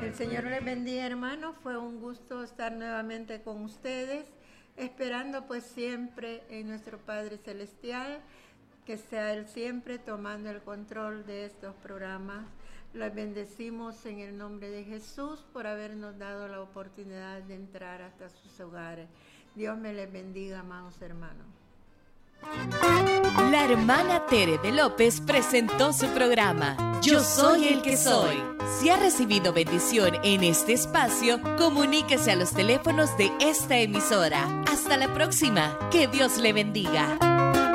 El Señor les bendiga, hermanos. Fue un gusto estar nuevamente con ustedes, esperando pues siempre en nuestro Padre Celestial, que sea Él siempre tomando el control de estos programas. Les bendecimos en el nombre de Jesús por habernos dado la oportunidad de entrar hasta sus hogares. Dios me les bendiga, amados hermanos. La hermana Tere de López presentó su programa Yo Soy el que Soy. Si ha recibido bendición en este espacio, comuníquese a los teléfonos de esta emisora. Hasta la próxima. Que Dios le bendiga.